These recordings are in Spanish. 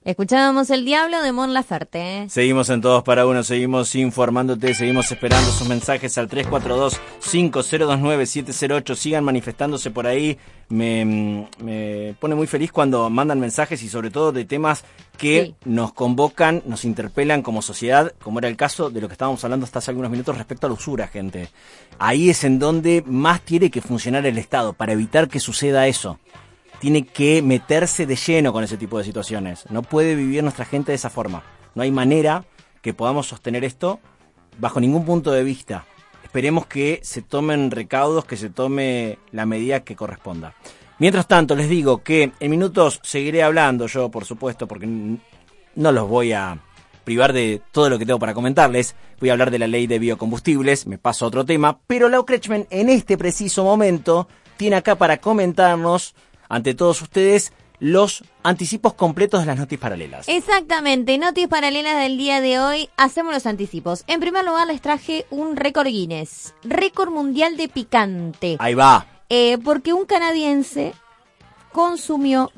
Escuchábamos El Diablo de Mon Laferte. Seguimos en Todos para Uno, seguimos informándote, seguimos esperando sus mensajes al 342-5029-708. Sigan manifestándose por ahí. Me pone muy feliz cuando mandan mensajes y sobre todo de temas que nos convocan, nos interpelan como sociedad, como era el caso de lo que estábamos hablando hasta hace algunos minutos respecto a la usura, gente. Ahí es en donde más tiene que funcionar el Estado para evitar que suceda eso. Tiene que meterse de lleno con ese tipo de situaciones. No puede vivir nuestra gente de esa forma. No hay manera que podamos sostener esto bajo ningún punto de vista. Esperemos que se tomen recaudos, que se tome la medida que corresponda. Mientras tanto, les digo que en minutos seguiré hablando yo, por supuesto, porque no los voy a privar de todo lo que tengo para comentarles. Voy a hablar de la ley de biocombustibles, me paso a otro tema, pero Lau Kretschmann en este preciso momento tiene acá para comentarnos ante todos ustedes los anticipos completos de las noticias paralelas. Exactamente, noticias paralelas del día de hoy. Hacemos los anticipos. En primer lugar les traje un récord Guinness, récord mundial de picante. Ahí va. Porque un canadiense consumió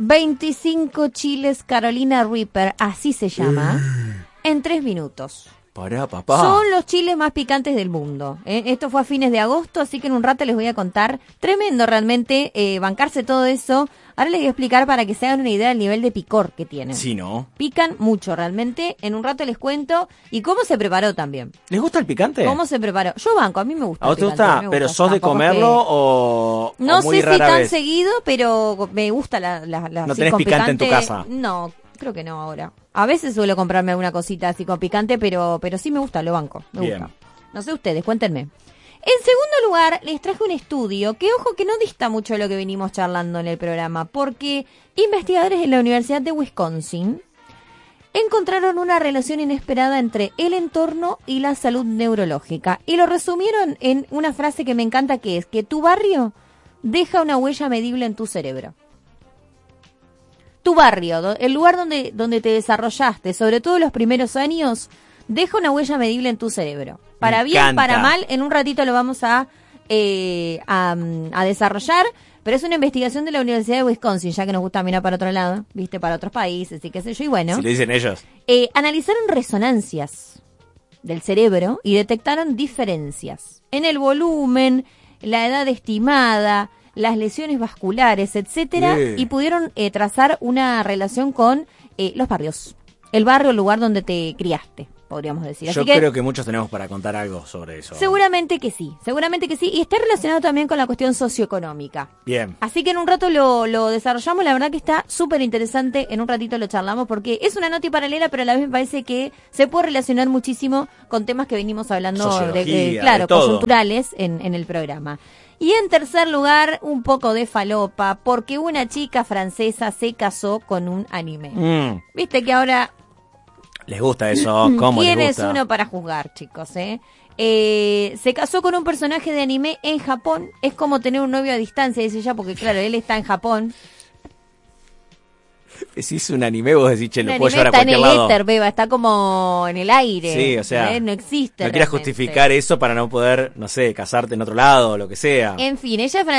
25 chiles Carolina Reaper, así se llama, en 3 minutos. Pará, papá. Son los chiles más picantes del mundo. Esto fue a fines de agosto, así que en un rato les voy a contar. Tremendo realmente bancarse todo eso. Ahora les voy a explicar para que se hagan una idea del nivel de picor que tienen. Sí, ¿no? Pican mucho realmente. En un rato les cuento. Y cómo se preparó también. ¿Les gusta el picante? ¿Cómo se preparó? Yo banco, a mí me gusta. ¿A vos te gusta? ¿Pero sos de comerlo o no muy sé rara si tan vez? seguido, pero me gusta la ¿No tenés picante en tu casa? No, creo que no ahora. A veces suelo comprarme alguna cosita así con picante, pero sí me gusta, lo banco. Me Bien. gusta. No sé ustedes, cuéntenme. En segundo lugar, les traje un estudio que, ojo, que no dista mucho de lo que venimos charlando en el programa, porque investigadores de la Universidad de Wisconsin encontraron una relación inesperada entre el entorno y la salud neurológica. Y lo resumieron en una frase que me encanta, que es que tu barrio deja una huella medible en tu cerebro. Tu barrio, el lugar donde te desarrollaste, sobre todo los primeros años, deja una huella medible en tu cerebro. Para bien, para mal, en un ratito lo vamos a desarrollar, pero es una investigación de la Universidad de Wisconsin, ya que nos gusta mirar para otro lado, viste, para otros países y qué sé yo, y bueno. Si lo dicen ellos. Analizaron resonancias del cerebro y detectaron diferencias en el volumen, la edad estimada, las lesiones vasculares, etcétera, y pudieron trazar una relación con los barrios. El barrio, el lugar donde te criaste, podríamos decir. Yo Así creo que muchos tenemos para contar algo sobre eso. Seguramente que sí, y está relacionado también con la cuestión socioeconómica. Bien. Así que en un rato lo desarrollamos, la verdad que está súper interesante, en un ratito lo charlamos, porque es una noti paralela, pero a la vez me parece que se puede relacionar muchísimo con temas que venimos hablando de coyunturales en el programa. Y en tercer lugar, un poco de falopa, porque una chica francesa se casó con un anime. Viste que ahora... ¿Les gusta eso? ¿Cómo les ¿Quién gusta? es uno para juzgar, chicos? Se casó con un personaje de anime en Japón. Es como tener un novio a distancia, dice ella, porque claro, él está en Japón. Si es un anime, vos decís, che, lo puedo llevar a cualquier lado. Está en el éter, beba, está como en el aire. Sí, o sea, no existe. No quieras justificar eso para no poder, no sé, casarte en otro lado o lo que sea. En fin, ella es